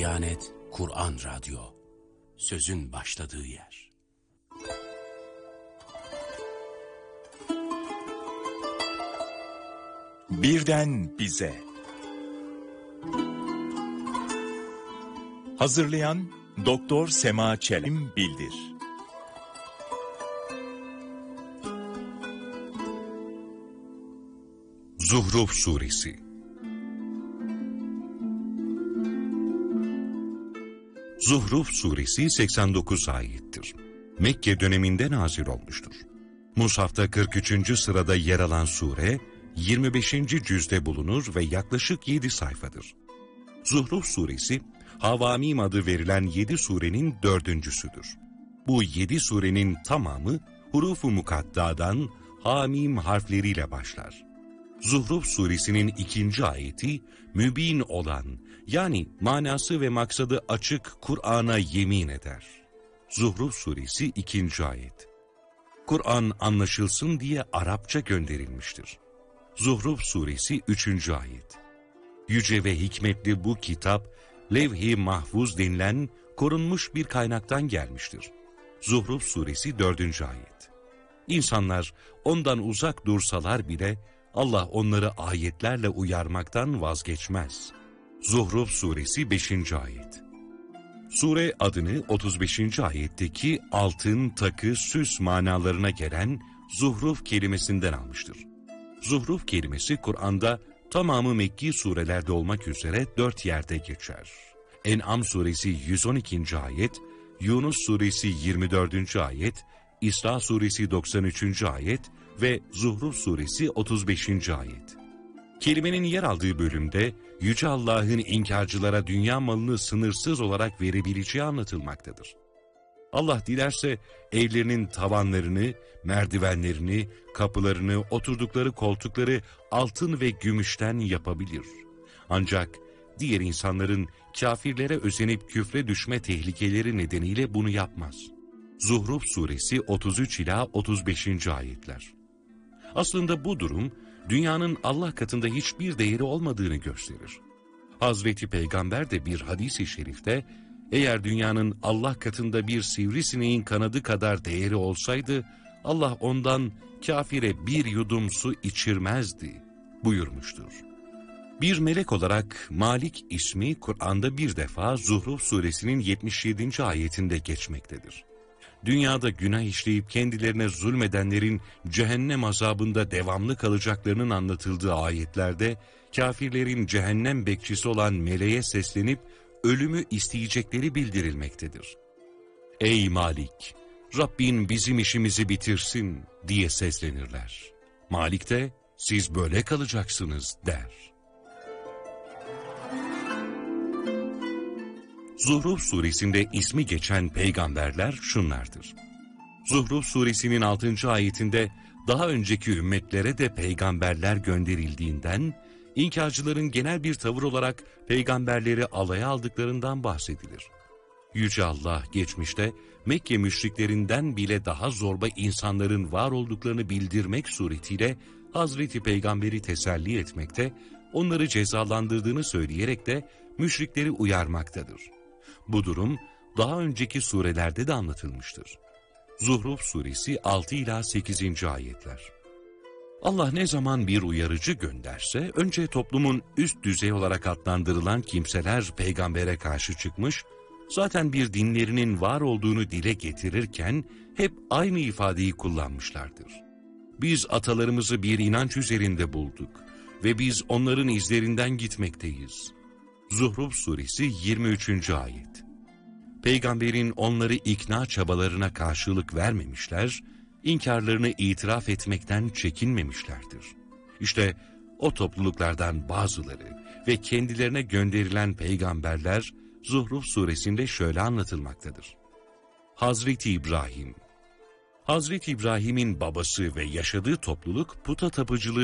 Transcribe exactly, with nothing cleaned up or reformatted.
Diyanet Kur'an Radyo, sözün başladığı yer. Birden bize. Hazırlayan Doktor Sema Çelim Bildir. Zuhruf Suresi. Zuhruf Suresi seksen dokuz ayettir. Mekke döneminde nazil olmuştur. Mushaf'ta kırk üçüncü sırada yer alan sure, yirmi beşinci cüzde bulunur ve yaklaşık yedi sayfadır. Zuhruf Suresi, Havamim adı verilen yedi surenin dördüncüsüdür. Bu yedi surenin tamamı huruf-u mukattadan Hamim harfleriyle başlar. Zuhruf Suresinin ikinci ayeti, mübin olan, yani manası ve maksadı açık Kur'an'a yemin eder. Zuhruf Suresi ikinci ayet. Kur'an anlaşılsın diye Arapça gönderilmiştir. Zuhruf Suresi üçüncü ayet. Yüce ve hikmetli bu kitap, Levh-i Mahfuz denilen korunmuş bir kaynaktan gelmiştir. Zuhruf Suresi dördüncü ayet. İnsanlar ondan uzak dursalar bile, Allah onları ayetlerle uyarmaktan vazgeçmez. Zuhruf Suresi beşinci ayet. Sure adını otuz beşinci ayetteki altın, takı, süs manalarına gelen zuhruf kelimesinden almıştır. Zuhruf kelimesi Kur'an'da tamamı Mekki surelerde olmak üzere dört yerde geçer. En'am Suresi yüz on ikinci ayet, Yunus Suresi yirmi dördüncü ayet, İsra Suresi doksan üçüncü ayet ve Zuhruf Suresi otuz beşinci ayet. Kelimenin yer aldığı bölümde Yüce Allah'ın inkarcılara dünya malını sınırsız olarak verebileceği anlatılmaktadır. Allah dilerse evlerinin tavanlarını, merdivenlerini, kapılarını, oturdukları koltukları altın ve gümüşten yapabilir. Ancak diğer insanların kafirlere özenip küfre düşme tehlikeleri nedeniyle bunu yapmaz. Zuhruf Suresi otuz üç ila otuz beşinci ayetler. Aslında bu durum, dünyanın Allah katında hiçbir değeri olmadığını gösterir. Hazreti Peygamber de bir hadis-i şerifte, eğer dünyanın Allah katında bir sivrisineğin kanadı kadar değeri olsaydı, Allah ondan kafire bir yudum su içirmezdi buyurmuştur. Bir melek olarak Malik ismi Kur'an'da bir defa Zuhruf Suresinin yetmiş yedinci ayetinde geçmektedir. Dünyada günah işleyip kendilerine zulmedenlerin cehennem azabında devamlı kalacaklarının anlatıldığı ayetlerde, kafirlerin cehennem bekçisi olan meleğe seslenip ölümü isteyecekleri bildirilmektedir. Ey Malik! Rabbin bizim işimizi bitirsin diye seslenirler. Malik de siz böyle kalacaksınız der. Zuhruf Suresinde ismi geçen peygamberler şunlardır. Zuhruf Suresinin altıncı ayetinde daha önceki ümmetlere de peygamberler gönderildiğinden, inkarcıların genel bir tavır olarak peygamberleri alaya aldıklarından bahsedilir. Yüce Allah geçmişte Mekke müşriklerinden bile daha zorba insanların var olduklarını bildirmek suretiyle Hazreti Peygamber'i teselli etmekte, onları cezalandırdığını söyleyerek de müşrikleri uyarmaktadır. Bu durum daha önceki surelerde de anlatılmıştır. Zuhruf Suresi altı ila sekizinci ayetler. Allah ne zaman bir uyarıcı gönderse, önce toplumun üst düzey olarak adlandırılan kimseler peygambere karşı çıkmış, zaten bir dinlerinin var olduğunu dile getirirken hep aynı ifadeyi kullanmışlardır. Biz atalarımızı bir inanç üzerinde bulduk ve biz onların izlerinden gitmekteyiz. Zuhruf Suresi yirmi üçüncü ayet. Peygamberin onları ikna çabalarına karşılık vermemişler, inkarlarını itiraf etmekten çekinmemişlerdir. İşte o topluluklardan bazıları ve kendilerine gönderilen peygamberler Zuhruf Suresinde şöyle anlatılmaktadır. Hazreti İbrahim. Hazreti İbrahim'in babası ve yaşadığı topluluk puta tapıcılığı